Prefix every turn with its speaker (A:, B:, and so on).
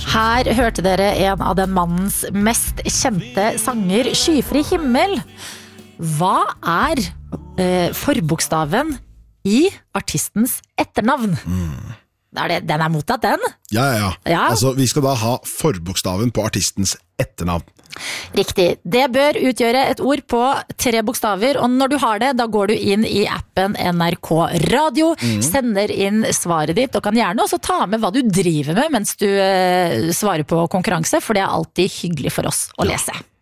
A: Her hørte dere en av den mannens mest kjente sanger, Skyfri himmel. Hva forbokstaven i artistens etternavn? Den mottatt, den?
B: Ja. Altså, vi skal da ha forbokstaven på artistens etternavn.
A: Riktig. Det bør utgjøre et ord på 3 bokstaver, og når du har det, da går du inn i appen NRK Radio, sender inn svaret ditt, og kan gjerne også ta med hva du driver med mens du svarer på konkurranse, for det alltid hyggelig for oss å lese.